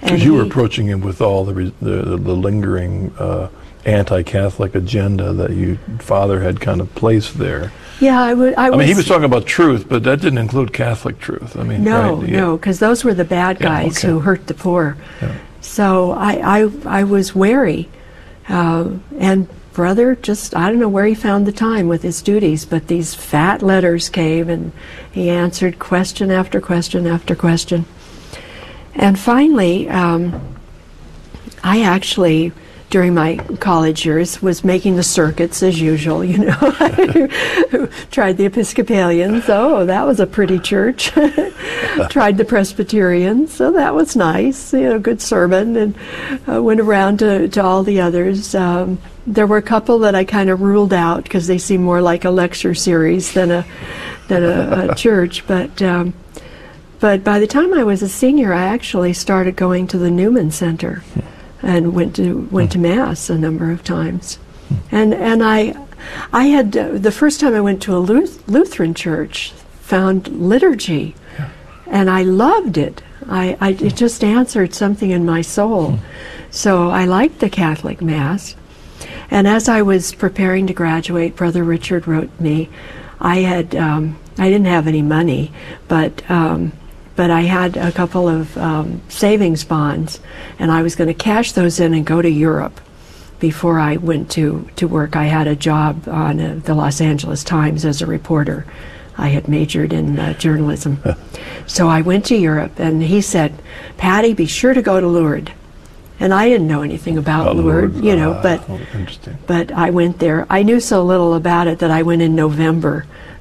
Because you were approaching him with all the lingering anti-Catholic agenda that your father had kind of placed there. Yeah, I mean, he was talking about truth, but that didn't include Catholic truth. I mean, no, right? no, because those were the bad guys who hurt the poor. Yeah. So I was wary, and brother just, I don't know where he found the time with his duties, but these fat letters came, and he answered question after question after question. And finally, I actually, during my college years, was making the circuits as usual, you know. Tried the Episcopalians, oh, that was a pretty church. Tried the Presbyterians, so that was nice, you know, good sermon, and went around to all the others. There were a couple that I kind of ruled out because they seemed more like a lecture series than a church, but by the time I was a senior, I actually started going to the Newman Center and went to Mass a number of times. And I had, the first time I went to a Lutheran church, found liturgy, and I loved it. It just answered something in my soul. So I liked the Catholic Mass. And as I was preparing to graduate, Brother Richard wrote me. I didn't have any money, but I had a couple of savings bonds, and I was going to cash those in and go to Europe before I went to work. I had a job on the Los Angeles Times as a reporter. I had majored in journalism. So I went to Europe, and he said, "Patty, be sure to go to Lourdes." And I didn't know anything about Lourdes, you know, but I went there. I knew so little about it that I went in November.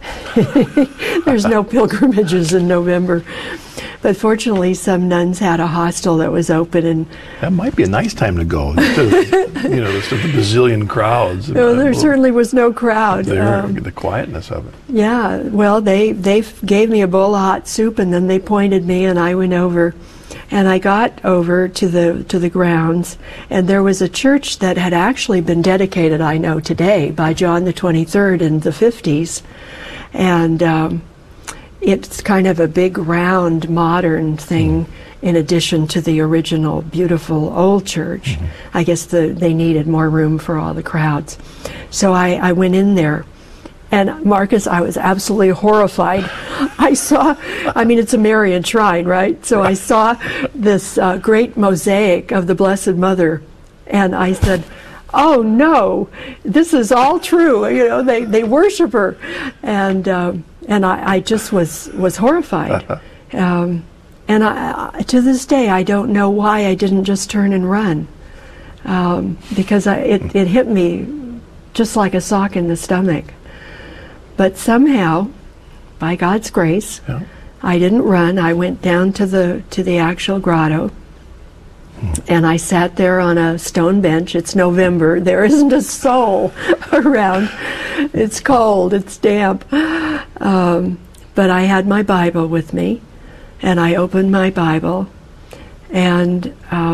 There's no pilgrimages in November. But fortunately, some nuns had a hostel that was open, and that might be a nice time to go. You know, there's the bazillion crowds. No, there certainly was no crowd. The quietness of it. Yeah, well, they gave me a bowl of hot soup, and then they pointed me, and I went over. And I got over to the grounds, and there was a church that had actually been dedicated, I know today, by John the 23rd in the 50s. And it's kind of a big, round, modern thing in addition to the original, beautiful old church. I guess they needed more room for all the crowds. So I went in there. And Marcus, I was absolutely horrified. I saw, I mean, it's a Marian shrine, right? So I saw this great mosaic of the Blessed Mother, and I said, "Oh no, this is all true." You know, they worship her, and I just was horrified. And to this day, I don't know why I didn't just turn and run, because it hit me just like a sock in the stomach. But somehow, by God's grace, I didn't run. I went down to the actual grotto, and I sat there on a stone bench. It's November. There isn't a soul around. It's cold. It's damp. But I had my Bible with me, and I opened my Bible, and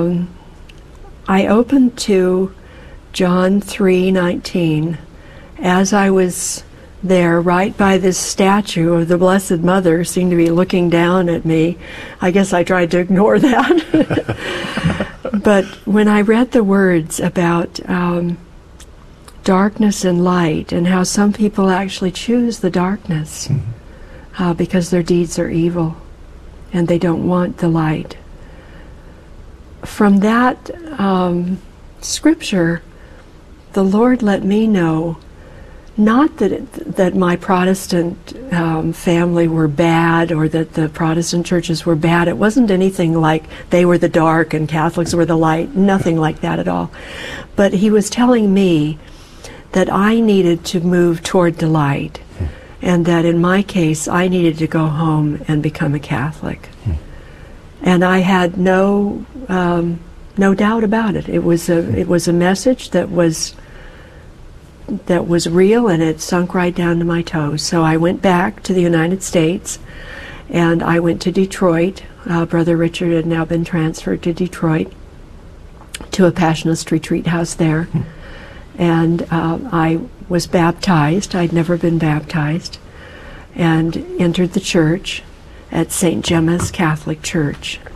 I opened to John 3:19. As I was there, right by this statue of the Blessed Mother, seemed to be looking down at me. I guess I tried to ignore that. But when I read the words about darkness and light, and how some people actually choose the darkness because their deeds are evil and they don't want the light. From that scripture, the Lord let me know not that my Protestant family were bad, or that the Protestant churches were bad. It wasn't anything like they were the dark and Catholics were the light. Nothing like that at all. But he was telling me that I needed to move toward the light, and that in my case I needed to go home and become a Catholic. And I had no doubt about it. It was a message that was real, and it sunk right down to my toes. So I went back to the United States, and I went to Detroit. Brother Richard had now been transferred to Detroit, to a Passionist retreat house there. And I was baptized. I'd never been baptized, and entered the church at St. Gemma's Catholic Church.